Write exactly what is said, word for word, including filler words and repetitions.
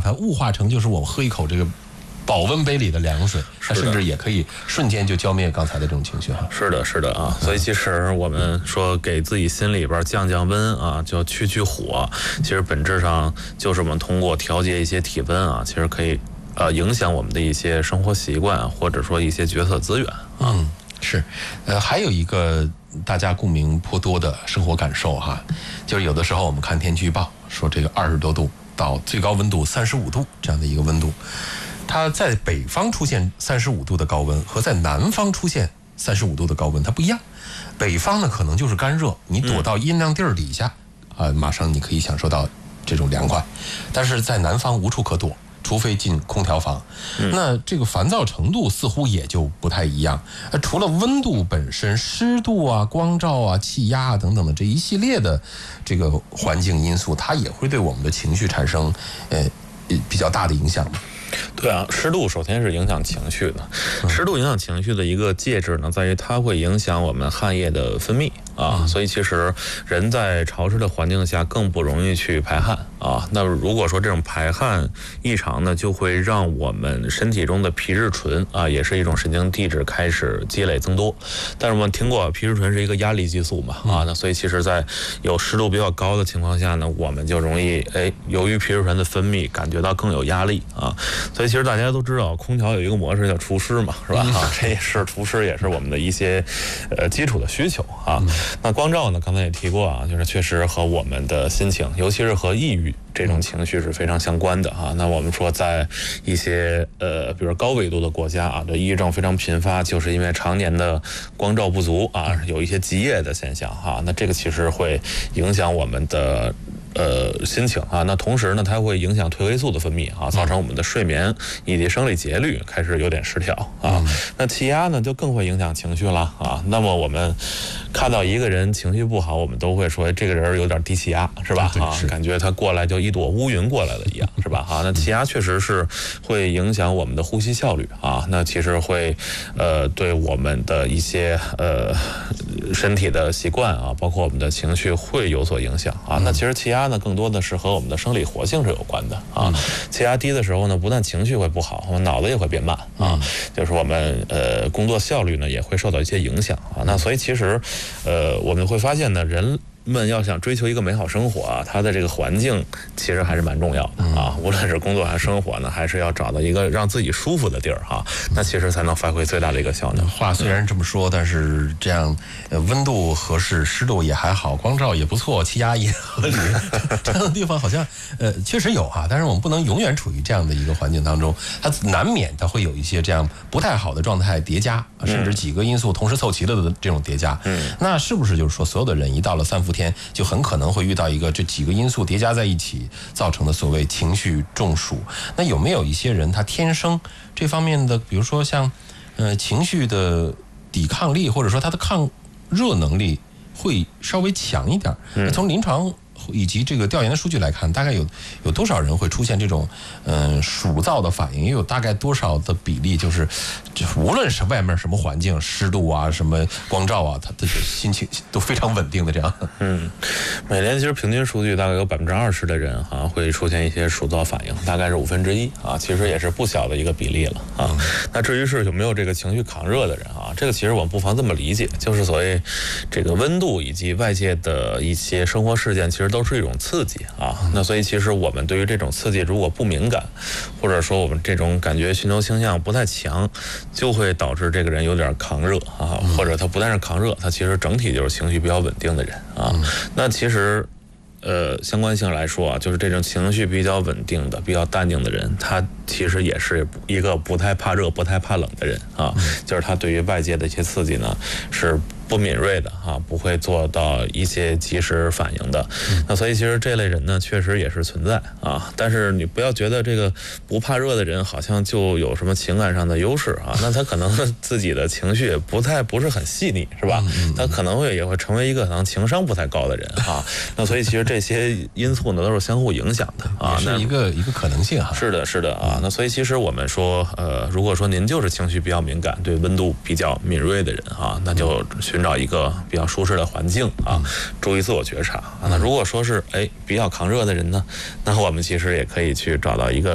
它雾化成就是我们喝一口这个保温杯里的凉水，它甚至也可以瞬间就浇灭刚才的这种情绪哈。 是的，是的啊，所以其实我们说给自己心里边降降温啊，就去去火，其实本质上就是我们通过调节一些体温啊，其实可以呃影响我们的一些生活习惯，或者说一些决策资源啊。 嗯，是，呃，还有一个大家共鸣颇多的生活感受哈，就是有的时候我们看天气预报说这个二十多度到最高温度三十五度这样的一个温度。它在北方出现三十五度的高温和在南方出现三十五度的高温它不一样，北方呢可能就是干热，你躲到阴凉地儿底下啊、呃，马上你可以享受到这种凉快，但是在南方无处可躲，除非进空调房。那这个烦躁程度似乎也就不太一样。呃，除了温度本身，湿度啊、光照啊、气压啊等等的这一系列的这个环境因素，它也会对我们的情绪产生呃比较大的影响嘛。 对啊，湿度首先是影响情绪的。湿度影响情绪的一个介质呢，在于它会影响我们汗液的分泌啊，所以其实人在潮湿的环境下更不容易去排汗啊。那如果说这种排汗异常呢，就会让我们身体中的皮质醇啊，也是一种神经递质开始积累增多。但是我们听过皮质醇是一个压力激素嘛啊，那所以其实在有湿度比较高的情况下呢，我们就容易哎，由于皮质醇的分泌感觉到更有压力啊。所以其实大家都知道，空调有一个模式叫除湿嘛，是吧？啊，这也是除湿，也是我们的一些呃基础的需求啊。那光照呢，刚才也提过啊，就是确实和我们的心情，尤其是和抑郁这种情绪是非常相关的啊。那我们说，在一些呃，比如高纬度的国家啊，这抑郁症非常频发，就是因为常年的光照不足啊，有一些极夜的现象哈、啊。那这个其实会影响我们的。呃，心情啊，那同时呢，它会影响褪黑素的分泌啊，造成我们的睡眠以及生理节律开始有点失调啊。那气压呢，就更会影响情绪了啊。那么我们看到一个人情绪不好，我们都会说这个人有点低气压，是吧？啊，感觉他过来就一朵乌云过来了一样，是吧？啊，那气压确实是会影响我们的呼吸效率啊。那其实会呃对我们的一些呃身体的习惯啊，包括我们的情绪会有所影响啊。那其实气压呢，更多的是和我们的生理活性是有关的啊。气压低的时候呢，不但情绪会不好，我们脑子也会变慢啊，就是我们呃工作效率呢也会受到一些影响啊。那所以其实呃我们会发现呢，人们要想追求一个美好生活啊，它的这个环境其实还是蛮重要的啊。无论是工作还是生活呢，还是要找到一个让自己舒服的地儿哈，那其实才能发挥最大的一个效能。 话虽然这么说，但是这样呃温度合适，湿度也还好，光照也不错，气压也合理，这样的地方好像呃确实有啊。但是我们不能永远处于这样的一个环境当中，它难免它会有一些这样不太好的状态叠加，甚至几个因素同时凑齐了的这种叠加。嗯，那是不是就是说，所有的人一到了三伏天，就很可能会遇到一个这几个因素叠加在一起造成的所谓情绪中暑？那有没有一些人他天生这方面的，比如说像呃情绪的抵抗力，或者说他的抗热能力会稍微强一点？嗯，从临床以及这个调研的数据来看，大概有有多少人会出现这种嗯、呃、暑燥的反应？也有大概多少的比例，就是就无论是外面什么环境，湿度啊、什么光照啊，他的心情都非常稳定的这样。 嗯，每年其实平均数据大概有百分之二十的人哈、啊、会出现一些暑燥反应，大概是五分之一啊，其实也是不小的一个比例了啊。嗯、那至于是有没有这个情绪抗热的人啊，这个其实我们不妨这么理解，就是所谓这个温度以及外界的一些生活事件，其实都是一种刺激啊。那所以其实我们对于这种刺激如果不敏感，或者说我们这种感觉寻求倾向不太强，就会导致这个人有点抗热啊，或者他不但是抗热，他其实整体就是情绪比较稳定的人啊。那其实呃相关性来说啊，就是这种情绪比较稳定的、比较淡定的人，他其实也是一个不太怕热、不太怕冷的人啊。就是他对于外界的一些刺激呢是不敏锐的啊，不会做到一些及时反应的。那所以其实这类人呢，确实也是存在啊。但是你不要觉得这个不怕热的人好像就有什么情感上的优势啊，那他可能自己的情绪也不太不是很细腻，是吧？他可能会也会成为一个可能情商不太高的人啊。那所以其实这些因素呢都是相互影响的啊， 是一个一个可能性哈。 是的，是的啊。那所以其实我们说，呃，如果说您就是情绪比较敏感，对温度比较敏锐的人啊，那就寻找一个比较舒适的环境啊，注意自我觉察啊。那如果说是哎比较抗热的人呢，那我们其实也可以去找到一个